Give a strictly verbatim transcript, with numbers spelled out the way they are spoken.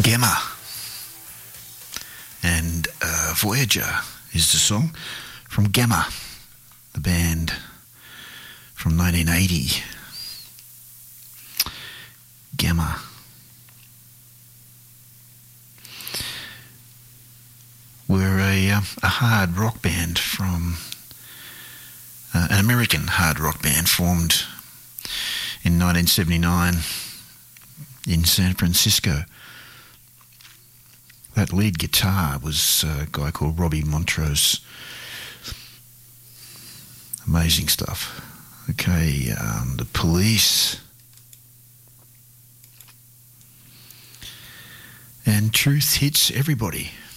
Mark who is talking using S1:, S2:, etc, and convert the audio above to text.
S1: Gemma. And uh, Voyager is the song from Gemma, the band from nineteen eighty. Gemma. We're a, uh, a hard rock band from, uh, an American hard rock band formed in nineteen seventy-nine in San Francisco. That lead guitar was a guy called Robbie Montrose. Amazing stuff. Okay, um, The Police. And Truth Hits Everybody.